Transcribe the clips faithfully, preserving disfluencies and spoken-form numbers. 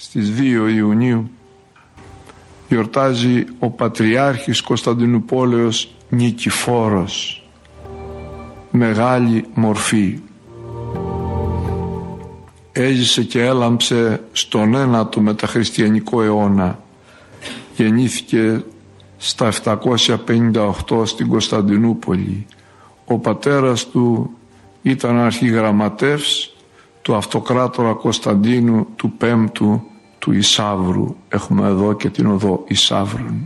στις δύο Ιουνίου γιορτάζει ο Πατριάρχης Κωνσταντινούπολεως Νικηφόρος. Μεγάλη μορφή. Έζησε και έλαμψε στον ένατο μεταχριστιανικό αιώνα. Γεννήθηκε στα επτακόσια πενήντα οκτώ στην Κωνσταντινούπολη. Ο πατέρας του ήταν αρχιγραμματεύς του αυτοκράτορα Κωνσταντίνου του Πέμπτου του Ισαύρου. Έχουμε εδώ και την οδό Ισαύρων.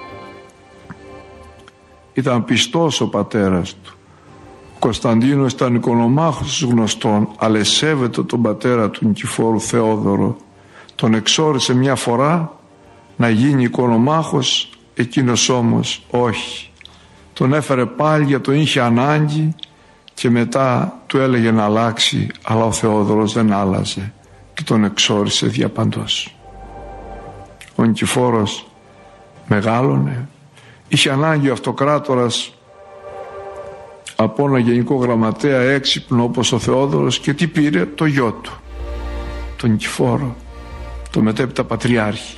Ήταν πιστός ο πατέρας του. Ο Κωνσταντίνος ήταν οικονομάχος γνωστών, αλλά εσέβεται τον πατέρα του Νικηφόρου Θεόδωρο. Τον εξόρισε μια φορά να γίνει οικονομάχος, εκείνος όμως όχι. Τον έφερε πάλι για τον είχε ανάγκη και μετά του έλεγε να αλλάξει, αλλά ο Θεόδωρος δεν άλλαζε και τον εξόρισε διαπαντός. Ο Νικηφόρος μεγάλωνε, είχε ανάγκη ο αυτοκράτορας από ένα γενικό γραμματέα έξυπνο όπως ο Θεόδωρος, και τι πήρε? Το γιο του, τον Νικηφόρο, το μετέπειτα πατριάρχη.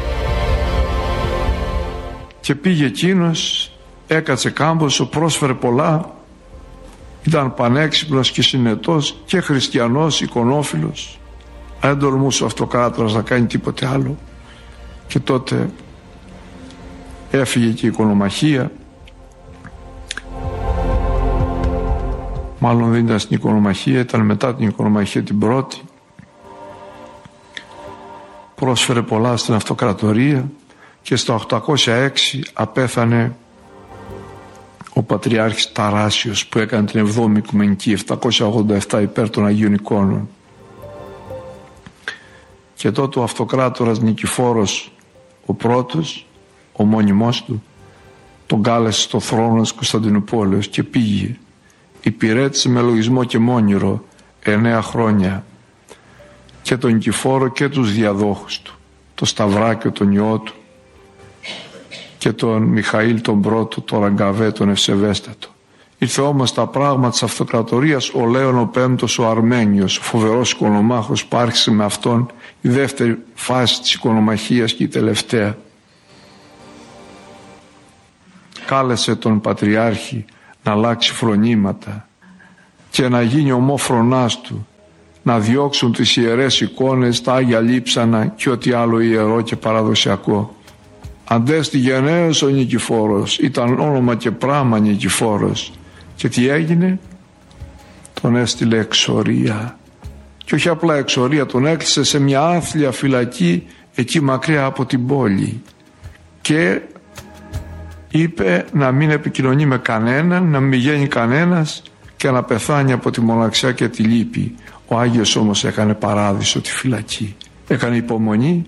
Και πήγε εκείνος, έκατσε κάμποσο, πρόσφερε πολλά, ήταν πανέξυπνος και συνετός και χριστιανός, εικονόφιλος. Δεν τολμούσε ο αυτοκράτορας να κάνει τίποτε άλλο. Και τότε έφυγε και η οικονομαχία. Μάλλον δεν ήταν στην οικονομαχία, ήταν μετά την οικονομαχία την πρώτη. Πρόσφερε πολλά στην αυτοκρατορία και στα οκτακόσια έξι απέθανε ο Πατριάρχης Ταράσιος, που έκανε την εβδόμη Οικουμενική επτακόσια ογδόντα επτά υπέρ των Αγίων Εικόνων. Και τότε ο αυτοκράτορας Νικηφόρος ο πρώτος, ο μόνιμός του, τον κάλεσε στο θρόνο της Κωνσταντινούπολης και πήγε. Υπηρέτησε με λογισμό και μόνιρο εννέα χρόνια και τον Νικηφόρο και τους διαδόχους του, το Σταυράκιο τον ιό του και τον Μιχαήλ τον πρώτο, τον Ραγκαβέ τον ευσεβέστατο. Ήρθε όμως τα πράγματα της αυτοκρατορίας ο Λέων ο Πέμπτος ο Αρμένιος, ο φοβερός οικονομάχος που άρχισε με αυτόν η δεύτερη φάση της οικονομαχίας και η τελευταία. Κάλεσε τον Πατριάρχη να αλλάξει φρονήματα και να γίνει ομόφρονάς του, να διώξουν τις ιερές εικόνες, τα Άγια Λείψανα και ό,τι άλλο ιερό και παραδοσιακό. Αντέστη γενναίος ο Νικηφόρος, ήταν όνομα και πράμα Νικηφόρος. Και τι έγινε? Τον έστειλε εξορία. Και όχι απλά εξορία, τον έκλεισε σε μια άθλια φυλακή εκεί μακριά από την πόλη. Και είπε να μην επικοινωνεί με κανέναν, να μην βγαίνει κανένας και να πεθάνει από τη μοναξιά και τη λύπη. Ο Άγιος όμως έκανε παράδεισο τη φυλακή. Έκανε υπομονή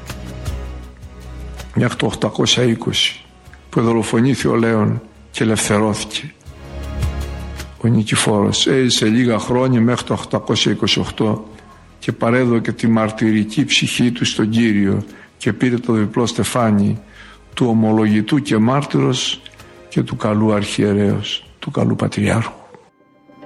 μέχρι το οκτακόσια είκοσι που δολοφονήθη ο Λέων και ελευθερώθηκε. Ο Νικηφόρος έζησε λίγα χρόνια μέχρι το οκτακόσια είκοσι οκτώ και παρέδωκε τη μαρτυρική ψυχή του στον Κύριο και πήρε το διπλό στεφάνι του ομολογητού και μάρτυρος και του καλού αρχιερέως, του καλού Πατριάρχου.